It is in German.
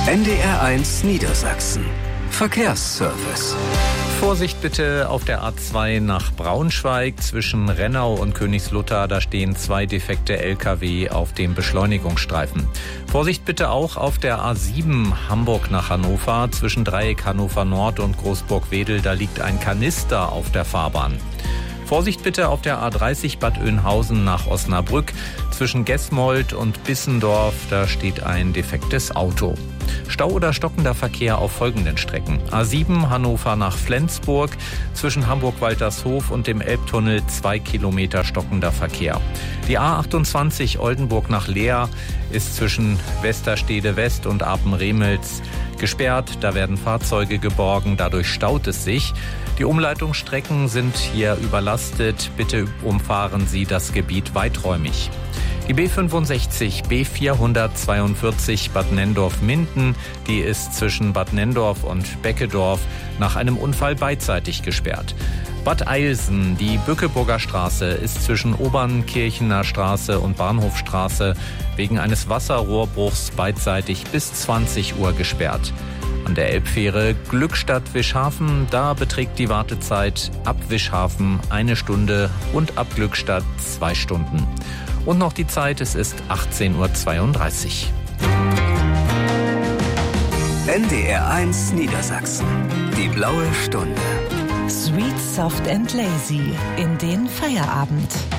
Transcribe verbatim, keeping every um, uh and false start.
N D R eins Niedersachsen. Verkehrsservice. Vorsicht bitte auf der A zwei nach Braunschweig zwischen Rennau und Königslutter. Da stehen zwei defekte L K W auf dem Beschleunigungsstreifen. Vorsicht bitte auch auf der A sieben Hamburg nach Hannover zwischen Dreieck Hannover Nord und Großburg-Wedel. Da liegt ein Kanister auf der Fahrbahn. Vorsicht bitte auf der A dreißig Bad Oeynhausen nach Osnabrück. Zwischen Gesmold und Bissendorf, da steht ein defektes Auto. Stau oder stockender Verkehr auf folgenden Strecken. A sieben Hannover nach Flensburg. Zwischen Hamburg-Waltershof und dem Elbtunnel zwei Kilometer stockender Verkehr. Die A achtundzwanzig Oldenburg nach Leer ist zwischen Westerstede West und Apen-Remels gesperrt. Da werden Fahrzeuge geborgen, dadurch staut es sich. Die Umleitungsstrecken sind hier überlastet. Bitte umfahren Sie das Gebiet weiträumig. Die B fünfundsechzig B vierhundertzweiundvierzig Bad Nenndorf-Minden, die ist zwischen Bad Nenndorf und Beckedorf nach einem Unfall beidseitig gesperrt. Bad Eilsen, die Bückeburger Straße, ist zwischen Obernkirchener Straße und Bahnhofstraße wegen eines Wasserrohrbruchs beidseitig bis zwanzig Uhr gesperrt. An der Elbfähre Glückstadt-Wischhafen, da beträgt die Wartezeit ab Wischhafen eine Stunde und ab Glückstadt zwei Stunden. Und noch die Zeit, es ist achtzehn Uhr zweiunddreißig. N D R eins Niedersachsen. Die blaue Stunde. Sweet, soft and lazy in den Feierabend.